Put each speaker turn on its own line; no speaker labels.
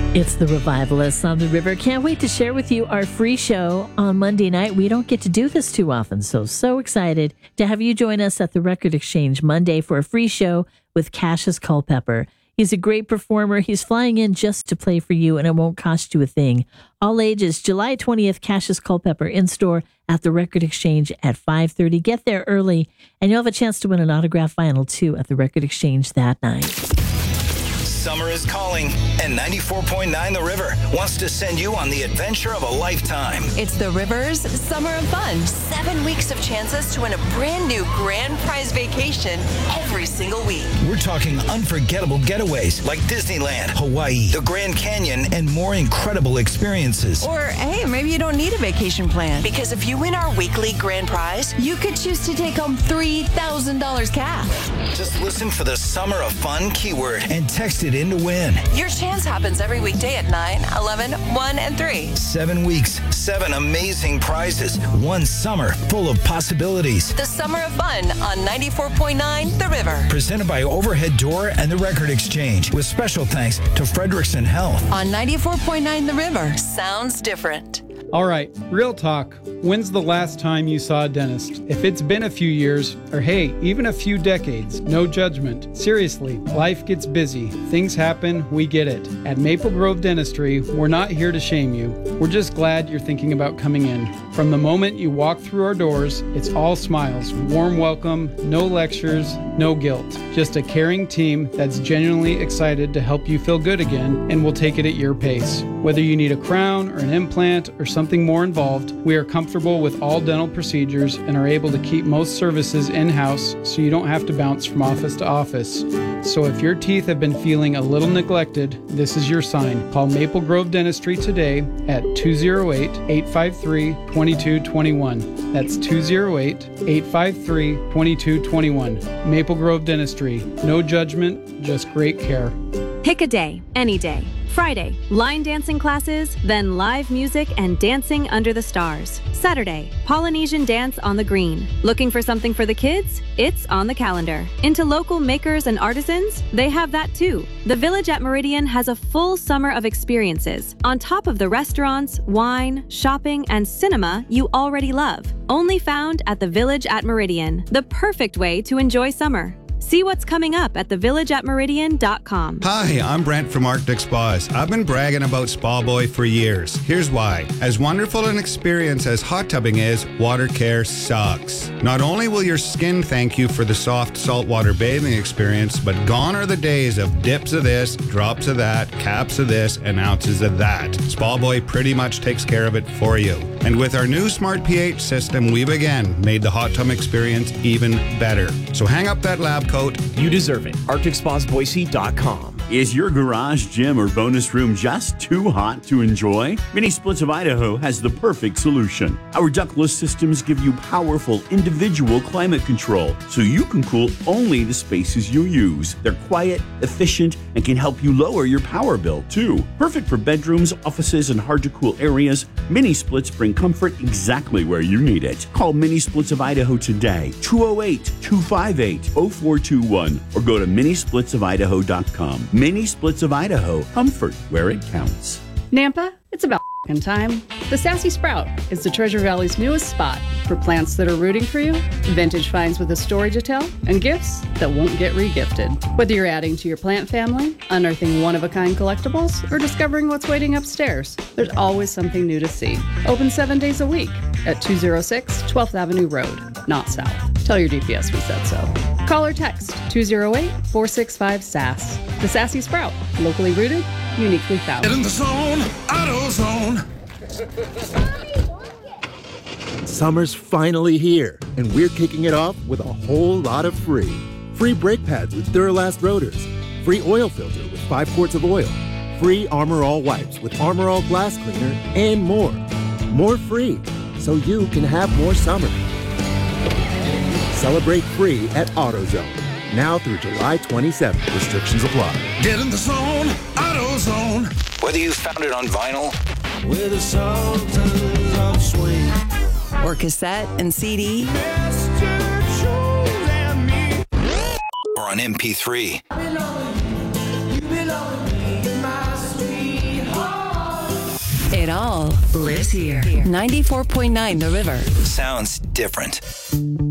It's the Revivalists on the River. Can't wait to share with you our free show on Monday night. We don't get to do this too often, so excited to have you join us at the Record Exchange Monday for a free show with Cassius Culpepper. He's a great performer. He's flying in just to play for you, and it won't cost you a thing. All ages, July 20th, Cassius Culpepper in-store at the Record Exchange at 5:30. Get there early, and you'll have a chance to win an autographed vinyl, too, at the Record Exchange that night.
Summer is calling, and 94.9 The River wants to send you on the adventure of a lifetime.
It's The River's Summer of Fun. 7 weeks of chances to win a brand new grand prize vacation every single week.
We're talking unforgettable getaways like Disneyland, Hawaii, the Grand Canyon, and more incredible experiences.
Or, hey, maybe you don't need a vacation plan. Because if you win our weekly grand prize, you could choose to take home $3,000 cash.
Just listen for the Summer of Fun keyword and text it in to win.
Your chance happens every weekday at 9, 11, 1, and 3.
7 weeks, 7 amazing prizes, 1 summer full of possibilities.
The Summer of Fun on 94.9 The River.
Presented by Overhead Door and the Record Exchange, with special thanks to Frederickson Health.
On 94.9 The River. Sounds different.
All right, real talk. When's the last time you saw a dentist? If it's been a few years, or hey, even a few decades, no judgment. Seriously, life gets busy. Things happen, we get it. At Maple Grove Dentistry, we're not here to shame you. We're just glad you're thinking about coming in. From the moment you walk through our doors, it's all smiles, warm welcome, no lectures, no guilt. Just a caring team that's genuinely excited to help you feel good again, and we'll take it at your pace. Whether you need a crown or an implant or something more involved, we are comfortable with all dental procedures and are able to keep most services in-house so you don't have to bounce from office to office. So if your teeth have been feeling a little neglected, this is your sign. Call Maple Grove Dentistry today at 208-853-2221. That's 208-853-2221. Maple Grove Dentistry. No judgment, just great care.
Pick a day, any day. Friday, line dancing classes, then live music and dancing under the stars. Saturday, Polynesian dance on the green. Looking for something for the kids? It's on the calendar. Into local makers and artisans? They have that too. The Village at Meridian has a full summer of experiences, on top of the restaurants, wine, shopping, and cinema you already love. Only found at the Village at Meridian, the perfect way to enjoy summer. See what's coming up at thevillageatmeridian.com.
Hi, I'm Brent from Arctic Spas. I've been bragging about Spa Boy for years. Here's why. As wonderful an experience as hot tubbing is, water care sucks. Not only will your skin thank you for the soft saltwater bathing experience, but gone are the days of dips of this, drops of that, caps of this, and ounces of that. Spa Boy pretty much takes care of it for you. And with our new Smart pH system, we've again made the hot tub experience even better. So hang up that lab coat.
You deserve it. ArcticSpasBoise.com.
Is your garage, gym, or bonus room just too hot to enjoy? Mini Splits of Idaho has the perfect solution. Our ductless systems give you powerful individual climate control, so you can cool only the spaces you use. They're quiet, efficient, and can help you lower your power bill, too. Perfect for bedrooms, offices, and hard-to-cool areas, Mini Splits bring comfort exactly where you need it. Call Mini Splits of Idaho today, 208-258-0421, or go to minisplitsofidaho.com. Mini Splits of Idaho. Comfort where it counts.
Nampa, it's about time. The Sassy Sprout is the Treasure Valley's newest spot for plants that are rooting for you, vintage finds with a story to tell, and gifts that won't get re-gifted. Whether you're adding to your plant family, unearthing one-of-a-kind collectibles, or discovering what's waiting upstairs, there's always something new to see. Open 7 days a week at 206 12th Avenue Road, not south. Tell your DPS we said so. Call or text 208-465-SAS. The Sassy Sprout, locally rooted, uniquely found.
Get in the zone, AutoZone.
Summer's finally here, and we're kicking it off with a whole lot of free. Free brake pads with Duralast rotors. Free oil filter with 5 quarts of oil. Free Armor All wipes with Armor All glass cleaner, and more. More free, so you can have more summer. Celebrate free at AutoZone. Now through July 27th. Restrictions apply.
Get in the zone, AutoZone.
Whether you found it on vinyl,
with the sultans of swing,
or cassette and CD,
or on MP3.
you belong to me, my sweet
It all lives here. 94.9 The River.
Sounds different.